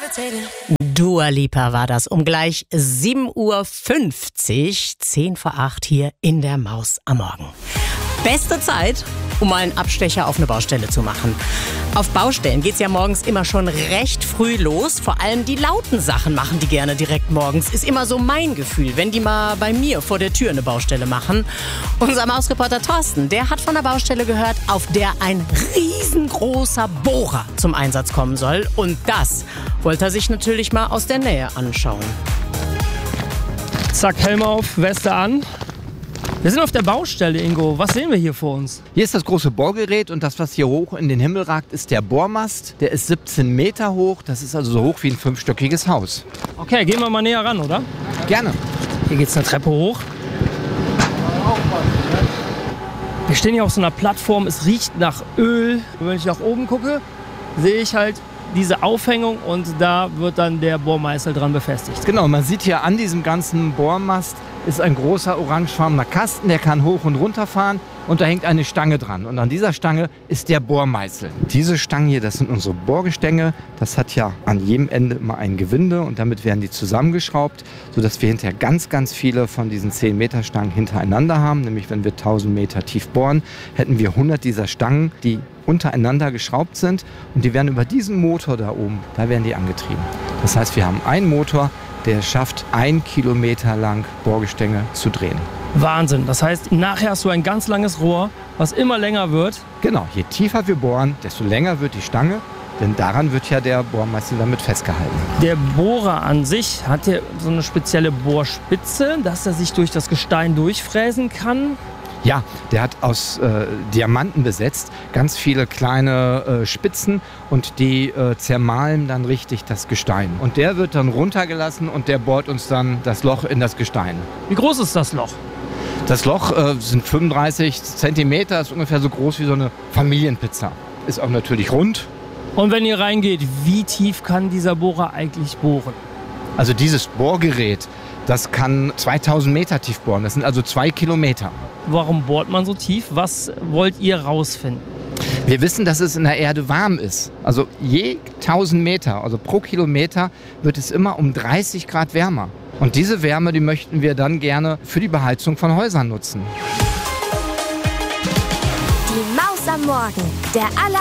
Dua Lipa war das um gleich 7:50 Uhr, 10 vor 8 hier in der Maus am Morgen. Beste Zeit, um mal einen Abstecher auf eine Baustelle zu machen. Auf Baustellen geht's ja morgens immer schon recht früh los. Vor allem die lauten Sachen machen die gerne direkt morgens. Ist immer so mein Gefühl, wenn die mal bei mir vor der Tür eine Baustelle machen. Unser Mausreporter Thorsten, der hat von der Baustelle gehört, auf der ein riesengroßer Bohrer zum Einsatz kommen soll. Und das wollte er sich natürlich mal aus der Nähe anschauen. Zack, Helm auf, Weste an. Wir sind auf der Baustelle, Ingo. Was sehen wir hier vor uns? Hier ist das große Bohrgerät und das, was hier hoch in den Himmel ragt, ist der Bohrmast. Der ist 17 Meter hoch. Das ist also so hoch wie ein 5-stöckiges Haus. Okay, gehen wir mal näher ran, oder? Gerne. Hier geht's eine Treppe hoch. Wir stehen hier auf so einer Plattform. Es riecht nach Öl. Wenn ich nach oben gucke, sehe ich halt diese Aufhängung und da wird dann der Bohrmeißel dran befestigt. Genau, man sieht hier an diesem ganzen Bohrmast ist ein großer orangefarbener Kasten, der kann hoch und runter fahren und da hängt eine Stange dran. Und an dieser Stange ist der Bohrmeißel. Diese Stangen hier, das sind unsere Bohrgestänge. Das hat ja an jedem Ende immer ein Gewinde und damit werden die zusammengeschraubt, sodass wir hinterher ganz, ganz viele von diesen 10 Meter Stangen hintereinander haben. Nämlich wenn wir 1000 Meter tief bohren, hätten wir 100 dieser Stangen, die untereinander geschraubt sind und die werden über diesen Motor da oben, da werden die angetrieben. Das heißt, wir haben einen Motor, der schafft 1 Kilometer lang Bohrgestänge zu drehen. Wahnsinn. Das heißt, nachher hast du ein ganz langes Rohr, was immer länger wird. Genau, je tiefer wir bohren, desto länger wird die Stange, denn daran wird ja der Bohrmeißel damit festgehalten. Der Bohrer an sich hat ja so eine spezielle Bohrspitze, dass er sich durch das Gestein durchfräsen kann. Ja, der hat aus Diamanten besetzt, ganz viele kleine Spitzen und die zermahlen dann richtig das Gestein. Und der wird dann runtergelassen und der bohrt uns dann das Loch in das Gestein. Wie groß ist das Loch? Das Loch sind 35 Zentimeter, ist ungefähr so groß wie so eine Familienpizza. Ist auch natürlich rund. Und wenn ihr reingeht, wie tief kann dieser Bohrer eigentlich bohren? Also dieses Bohrgerät, das kann 2000 Meter tief bohren, das sind also 2 Kilometer. Warum bohrt man so tief? Was wollt ihr rausfinden? Wir wissen, dass es in der Erde warm ist. Also je 1000 Meter, also pro Kilometer, wird es immer um 30 Grad wärmer. Und diese Wärme, die möchten wir dann gerne für die Beheizung von Häusern nutzen. Die Maus am Morgen, der